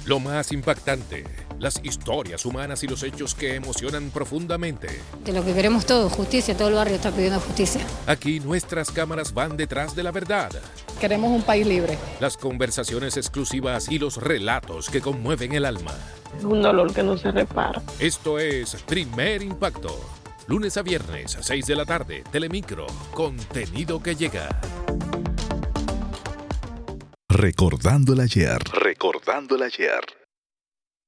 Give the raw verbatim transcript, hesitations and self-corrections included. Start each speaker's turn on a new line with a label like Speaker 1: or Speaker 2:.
Speaker 1: Lo más impactante, las historias humanas y los hechos que emocionan profundamente.
Speaker 2: De lo que queremos todos, justicia, todo el barrio está pidiendo justicia.
Speaker 1: Aquí nuestras cámaras van detrás de la verdad.
Speaker 3: Queremos un país libre.
Speaker 1: Las conversaciones exclusivas y los relatos que conmueven el alma.
Speaker 4: Es un dolor que no se repara.
Speaker 1: Esto es Primer Impacto. Lunes a viernes a seis de la tarde, Telemicro, contenido que llega.
Speaker 5: Recordando el ayer. Recordando el ayer.